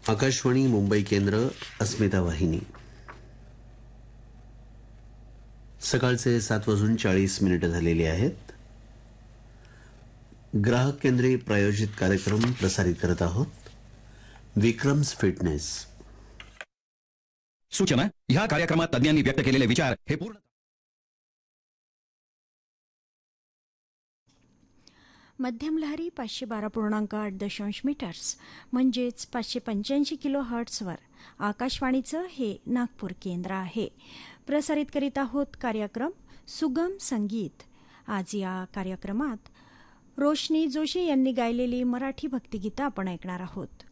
आकाशवाणी मुंबई केंद्र, अस्मिता वाहिनी. सकाळचे 7:40 झालेले आहेत. ग्राहक केंद्री प्रायोजित कार्यक्रम प्रसारित करत आहोत. विक्रम्स फिटनेस. सूचना: ह्या कार्यक्रमात तज्ञांनी व्यक्त केलेले विचार हे पूर्ण मध्यम लहरी 512.8 मीटर्स म्हणजेच 585 किलो हर्ट्झवर आकाशवाणीचं हे नागपूर केंद्र आहे. प्रसारित करीत आहोत कार्यक्रम सुगम संगीत. आज या कार्यक्रमात रोशनी जोशी यांनी गायलेली मराठी भक्तिगीतं आपण ऐकणार आहोत.